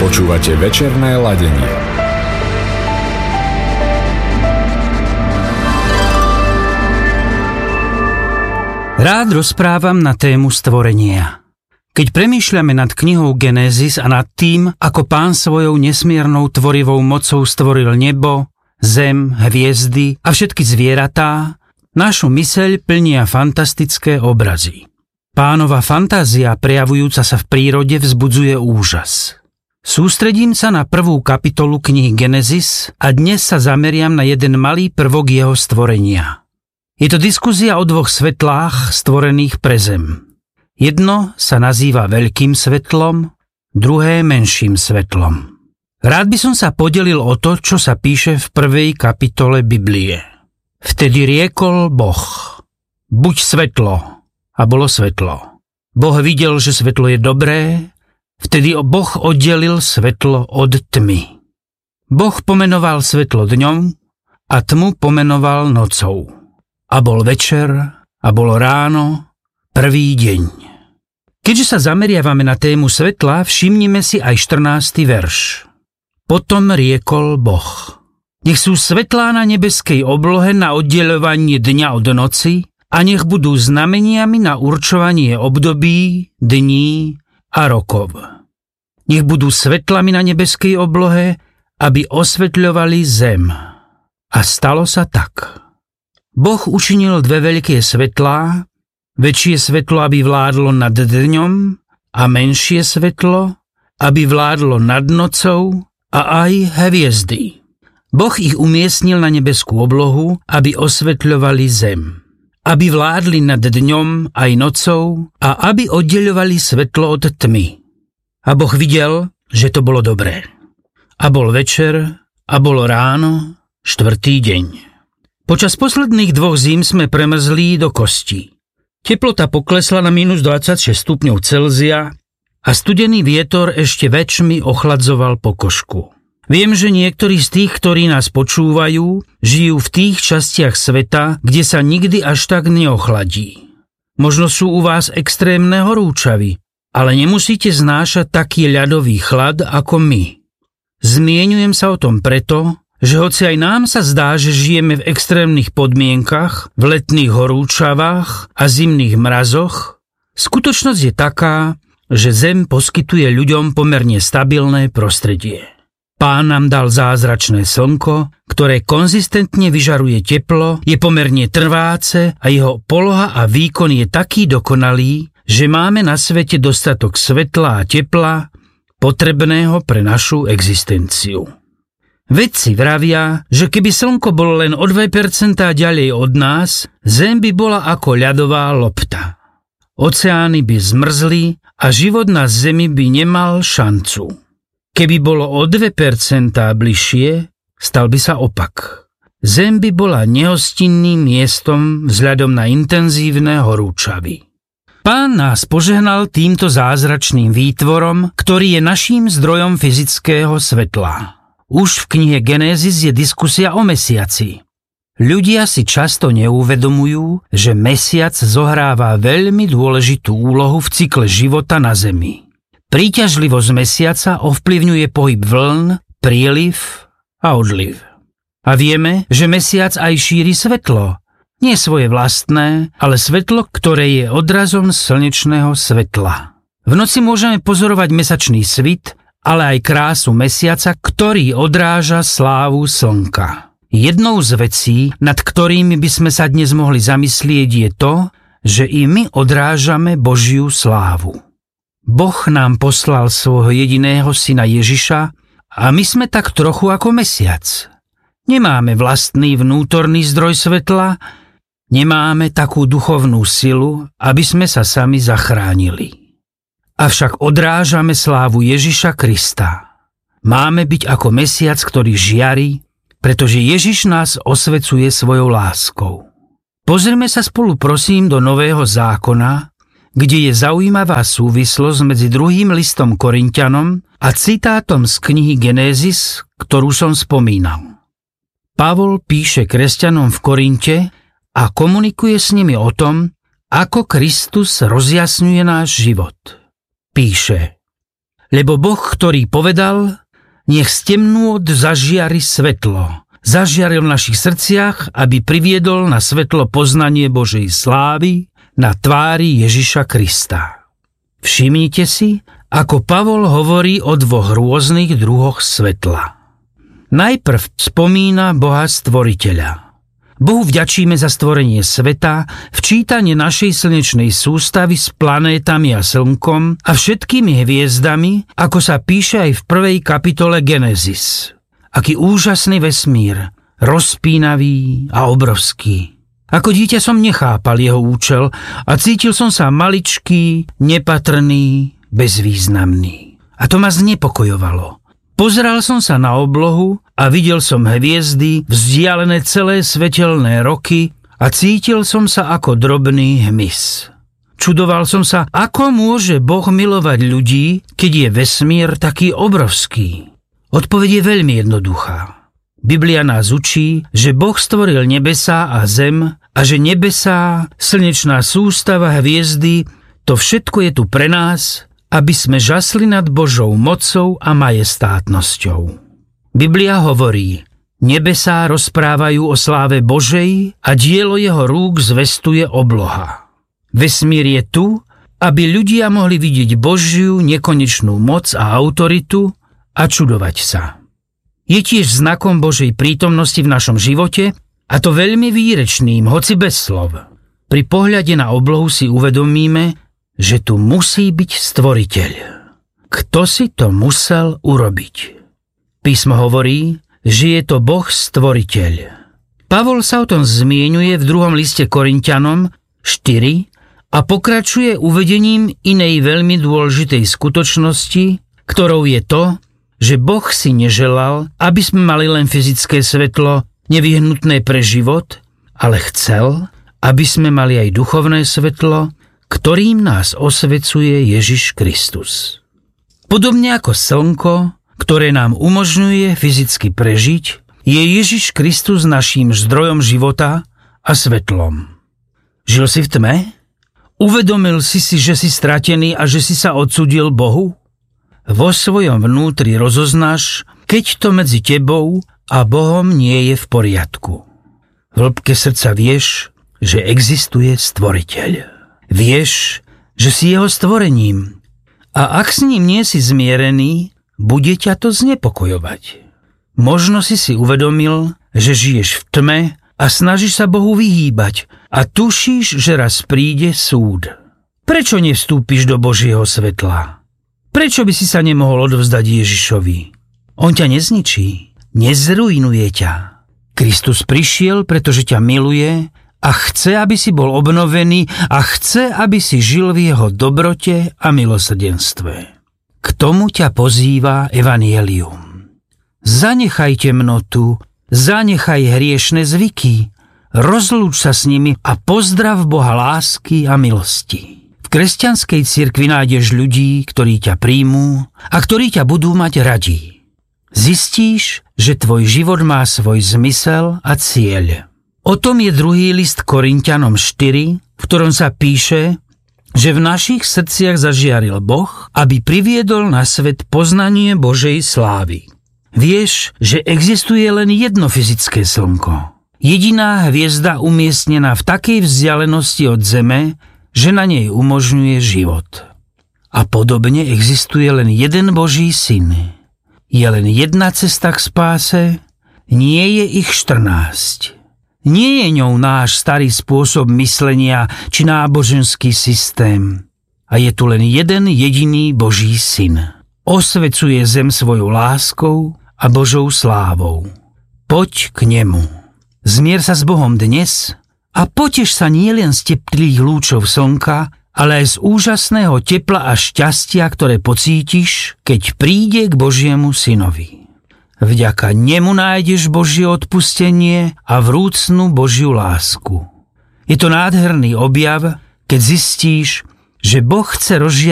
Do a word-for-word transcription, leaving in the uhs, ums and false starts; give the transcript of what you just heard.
Počúvate večerné ladenie. Rád rozprávam na tému stvorenia. Keď premýšľame nad knihou Genézis a nad tým, ako Pán svojou nesmiernou tvorivou mocou stvoril nebo, zem, hviezdy a všetky zvieratá, našu myseľ plnia fantastické obrazy. Pánova fantázia prejavujúca sa v prírode vzbudzuje úžas. Sústredím sa na prvú kapitolu knihy Genézis a dnes sa zameriam na jeden malý prvok jeho stvorenia. Je to diskusia o dvoch svetlách stvorených pre zem. Jedno sa nazýva veľkým svetlom, druhé menším svetlom. Rád by som sa podelil o to, čo sa píše v prvej kapitole Biblie. Vtedy riekol Boh: buď svetlo, a bolo svetlo. Boh videl, že svetlo je dobré, vtedy Boh oddelil svetlo od tmy. Boh pomenoval svetlo dňom a tmu pomenoval nocou. A bol večer a bolo ráno, prvý deň. Keďže sa zameriavame na tému svetla, všimnime si aj štrnásty verš. Potom riekol Boh: nech sú svetlá na nebeskej oblohe na oddeľovanie dňa od noci a nech budú znameniami na určovanie období, dní a rokov. Nech budú svetlami na nebeskej oblohe, aby osvetľovali zem. A stalo sa tak. Boh učinil dve veľké svetlá, väčšie svetlo, aby vládlo nad dňom, a menšie svetlo, aby vládlo nad nocou, a aj hviezdy. Boh ich umiestnil na nebeskú oblohu, aby osvetľovali zem. Aby vládli nad dňom aj nocou a aby oddeľovali svetlo od tmy. A Boh videl, že to bolo dobré. A bol večer a bolo ráno, štvrtý deň. Počas posledných dvoch zím sme premrzli do kostí. Teplota poklesla na mínus dvadsaťšesť stupňov Celzia a studený vietor ešte väčšmi ochladzoval pokožku. Viem, že niektorí z tých, ktorí nás počúvajú, žijú v tých častiach sveta, kde sa nikdy až tak neochladí. Možno sú u vás extrémne horúčavy, ale nemusíte znášať taký ľadový chlad ako my. Zmieňujem sa o tom preto, že hoci aj nám sa zdá, že žijeme v extrémnych podmienkach, v letných horúčavách a zimných mrazoch, skutočnosť je taká, že Zem poskytuje ľuďom pomerne stabilné prostredie. Pán nám dal zázračné slnko, ktoré konzistentne vyžaruje teplo, je pomerne trváce a jeho poloha a výkon je taký dokonalý, že máme na svete dostatok svetla a tepla, potrebného pre našu existenciu. Vedci vravia, že keby slnko bolo len o dve percentá ďalej od nás, Zem by bola ako ľadová lopta. Oceány by zmrzli a život na Zemi by nemal šancu. Keby bolo o dve percentá bližšie, stal by sa opak. Zem by bola nehostinným miestom vzhľadom na intenzívne horúčavy. Pán nás požehnal týmto zázračným výtvorom, ktorý je naším zdrojom fyzického svetla. Už v knihe Genézis je diskusia o mesiaci. Ľudia si často neuvedomujú, že mesiac zohráva veľmi dôležitú úlohu v cykle života na Zemi. Príťažlivosť mesiaca ovplyvňuje pohyb vln, príliv a odliv. A vieme, že mesiac aj šíri svetlo. Nie svoje vlastné, ale svetlo, ktoré je odrazom slnečného svetla. V noci môžeme pozorovať mesačný svit, ale aj krásu mesiaca, ktorý odráža slávu slnka. Jednou z vecí, nad ktorými by sme sa dnes mohli zamyslieť, je to, že i my odrážame Božiu slávu. Boh nám poslal svojho jediného syna Ježiša a my sme tak trochu ako mesiac. Nemáme vlastný vnútorný zdroj svetla, nemáme takú duchovnú silu, aby sme sa sami zachránili. Avšak odrážame slávu Ježiša Krista. Máme byť ako mesiac, ktorý žiari, pretože Ježiš nás osvecuje svojou láskou. Pozrime sa spolu prosím do Nového zákona, kde je zaujímavá súvislosť medzi druhým listom Korinťanom a citátom z knihy Genézis, ktorú som spomínal. Pavol píše kresťanom v Korinte a komunikuje s nimi o tom, ako Kristus rozjasňuje náš život. Píše: Lebo Boh, ktorý povedal, nech z temnôt zažiari svetlo, zažiaril v našich srdciach, aby priviedol na svetlo poznanie Božej slávy na tvári Ježiša Krista. Všimnite si, ako Pavol hovorí o dvoch rôznych druhoch svetla. Najprv spomína Boha Stvoriteľa. Bohu vďačíme za stvorenie sveta, včítanie našej slnečnej sústavy s planétami a slnkom a všetkými hviezdami, ako sa píše aj v prvej kapitole Genesis. Aký úžasný vesmír, rozpínavý a obrovský. Ako dieťa som nechápal jeho účel a cítil som sa maličký, nepatrný, bezvýznamný. A to ma znepokojovalo. Pozeral som sa na oblohu a videl som hviezdy, vzdialené celé svetelné roky a cítil som sa ako drobný hmyz. Čudoval som sa, ako môže Boh milovať ľudí, keď je vesmír taký obrovský. Odpoveď je veľmi jednoduchá. Biblia nás učí, že Boh stvoril nebesá a zem a že nebesá, slnečná sústava, hviezdy, to všetko je tu pre nás, aby sme žasli nad Božou mocou a majestátnosťou. Biblia hovorí, nebesá rozprávajú o sláve Božej a dielo jeho rúk zvestuje obloha. Vesmír je tu, aby ľudia mohli vidieť Božiu nekonečnú moc a autoritu a čudovať sa. Je tiež znakom Božej prítomnosti v našom živote, a to veľmi výrečným, hoci bez slov. Pri pohľade na oblohu si uvedomíme, že tu musí byť stvoriteľ. Kto si to musel urobiť? Písmo hovorí, že je to Boh stvoriteľ. Pavol sa o tom zmieňuje v druhom liste Korinťanom štyri a pokračuje uvedením inej veľmi dôležitej skutočnosti, ktorou je to, že Boh si neželal, aby sme mali len fyzické svetlo, nevyhnutné pre život, ale chcel, aby sme mali aj duchovné svetlo, ktorým nás osvecuje Ježiš Kristus. Podobne ako slnko, ktoré nám umožňuje fyzicky prežiť, je Ježiš Kristus naším zdrojom života a svetlom. Žil si v tme? Uvedomil si si, že si stratený a že si sa odsúdil Bohu? Vo svojom vnútri rozoznáš, keď to medzi tebou a Bohom nie je v poriadku. V hĺbke srdca vieš, že existuje stvoriteľ. Vieš, že si jeho stvorením a ak s ním nie si zmierený, bude ťa to znepokojovať. Možno si si uvedomil, že žiješ v tme a snažíš sa Bohu vyhýbať a tušíš, že raz príde súd. Prečo nevstúpiš do Božieho svetla? Prečo by si sa nemohol odovzdať Ježišovi? On ťa nezničí, nezrujnuje ťa. Kristus prišiel, pretože ťa miluje a chce, aby si bol obnovený a chce, aby si žil v jeho dobrote a milosrdenstve. K tomu ťa pozýva evanjelium. Zanechaj temnotu, zanechaj hriešne zvyky, rozlúč sa s nimi a pozdrav Boha lásky a milosti. V kresťanskej cirkvi nájdeš ľudí, ktorí ťa príjmú a ktorí ťa budú mať radi. Zistíš, že tvoj život má svoj zmysel a cieľ. O tom je druhý list Korinťanom štyri, v ktorom sa píše, že v našich srdciach zažiaril Boh, aby priviedol na svet poznanie Božej slávy. Vieš, že existuje len jedno fyzické slnko. Jediná hviezda umiestnená v takej vzdialenosti od Zeme, že na nej umožňuje život. A podobne existuje len jeden Boží syn. Je len jedna cesta k spáse, nie je ich štrnásť. Nie je ňou náš starý spôsob myslenia či náboženský systém. A je tu len jeden jediný Boží syn. Osvecuje zem svojou láskou a Božou slávou. Poď k nemu. Zmier sa s Bohom dnes a poteš sa nielen z teplých lúčov slnka, ale aj z úžasného tepla a šťastia, ktoré pocítiš, keď príde k Božiemu synovi. Vďaka nemu nájdeš Božie odpustenie a vrúcnu Božiu lásku. Je to nádherný objav, keď zistíš, že Boh chce rozžiariť